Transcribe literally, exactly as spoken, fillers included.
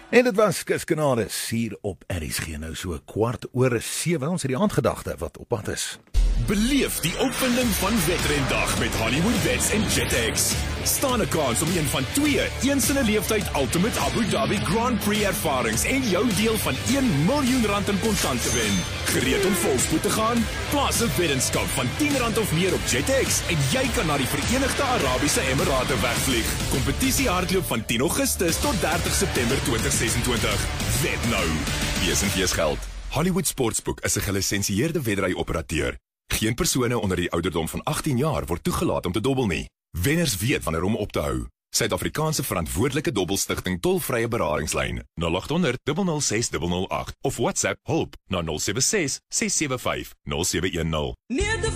En dit was Kuskanades hier op R S G, nou so kwart oor sewe, ons het die aandgedagte wat op pad is. Beleef die opwinding van Wetrendag met Hollywood Bets en JetX. Staan 'n kans om een van twee eens in 'n leeftyd Ultimate Abu Dhabi Grand Prix ervarings en jou deel van een miljoen rand in kontant te wen. Gereed om volspoed te gaan? Plaas 'n weddenskap van tien rand of meer op JetX en jy kan na die Verenigde Arabiese Emirate wegvlieg. Kompetisie hardloop van tien Augustus tot dertig September twintig sesentwintig. Wet nou. Wees en wees geld. Hollywood Sportsbook is 'n gelisensieerde wedry-operateur. Geen persone onder die ouderdom van agttien jaar word toegelaat om te dobbel nie. Wenners weet wanneer om op te hou. Suid-Afrikaanse verantwoordelike dobbelstigting tolvrye beradingslyn nul agt honderd, nul nul ses, nul nul agt of WhatsApp hulp na nul sewe ses, ses sewe vyf, nul sewe een nul.